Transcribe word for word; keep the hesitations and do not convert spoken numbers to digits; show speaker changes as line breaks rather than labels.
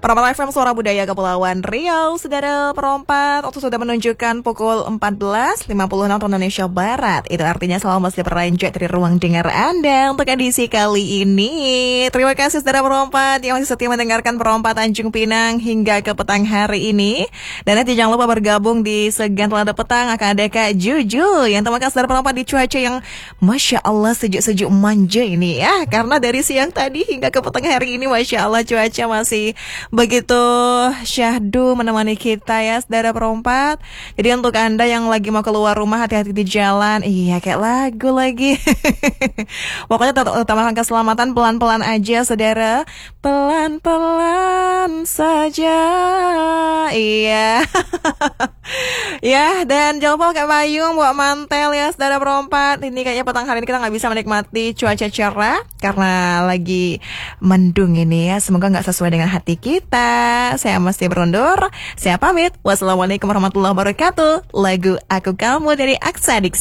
Perompak F M Suara Budaya Kepulauan Riau, saudara perompak, waktu sudah menunjukkan pukul empat belas lima puluh enam waktu Indonesia Barat. Itu artinya selalu masih beranjak dari ruang dengar Anda untuk edisi kali ini. Terima kasih saudara perompak yang masih setia mendengarkan Perompak Tanjung Pinang hingga ke petang hari ini. Dan nanti jangan lupa bergabung di Segan Telada Petang, akan ada Kak Juju yang terima kasih saudara perompak di cuaca yang Masya Allah sejuk-sejuk manja ini ya. Karena dari siang tadi hingga ke petang hari ini Masya Allah cuaca masih begitu syahdu menemani kita ya saudara perompak. Jadi untuk Anda yang lagi mau keluar rumah, hati-hati di jalan. Iya kayak lagu lagi. Pokoknya tetap utamakan keselamatan, pelan-pelan aja saudara. Pelan-pelan saja. Iya. Ya, dan jangan lupa pakai payung, bawa mantel ya saudara perompak. Ini kayaknya petang hari ini kita gak bisa menikmati cuaca cerah karena lagi mendung ini ya. Semoga gak sesuai dengan hati kita. Saya mesti berundur. Saya pamit. Wassalamualaikum warahmatullahi wabarakatuh. Lagu Aku Kamu dari Aksa Diksi.